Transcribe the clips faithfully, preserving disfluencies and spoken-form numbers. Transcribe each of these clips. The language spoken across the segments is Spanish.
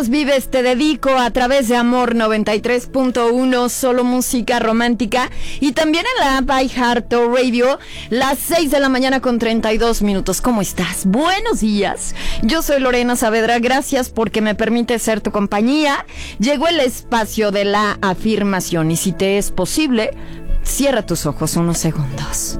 Vives, te dedico a través de Amor noventa y tres punto uno, solo música romántica, y también en la app iHeartRadio, las seis de la mañana con treinta y dos minutos. ¿Cómo estás? Buenos días. Yo soy Lorena Saavedra, gracias porque me permite ser tu compañía. Llegó el espacio de la afirmación y si te es posible, cierra tus ojos unos segundos.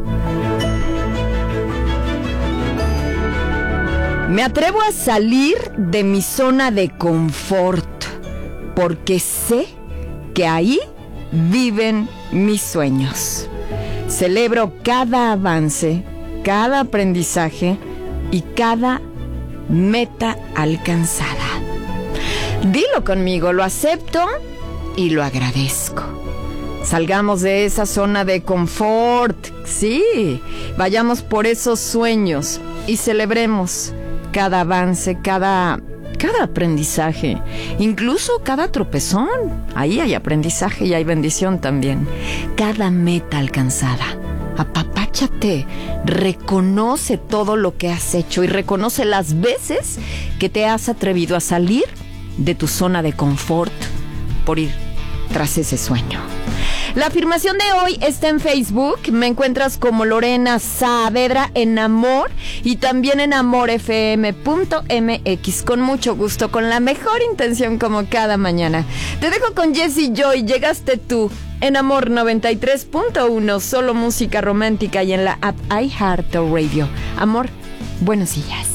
Me atrevo a salir de mi zona de confort porque sé que ahí viven mis sueños. Celebro cada avance, cada aprendizaje y cada meta alcanzada. Dilo conmigo, lo acepto y lo agradezco. Salgamos de esa zona de confort, sí, vayamos por esos sueños y celebremos cada avance, cada, cada aprendizaje, incluso cada tropezón. Ahí hay aprendizaje y hay bendición también. Cada meta alcanzada. Apapáchate, reconoce todo lo que has hecho y reconoce las veces que te has atrevido a salir de tu zona de confort por ir tras ese sueño. La afirmación de hoy está en Facebook. Me encuentras como Lorena Saavedra en Amor y también en amor f m punto m x. Con mucho gusto, con la mejor intención como cada mañana. Te dejo con Jessie Joy. Llegaste tú en Amor noventa y tres punto uno, solo música romántica, y en la app iHeartRadio. Amor, buenos días.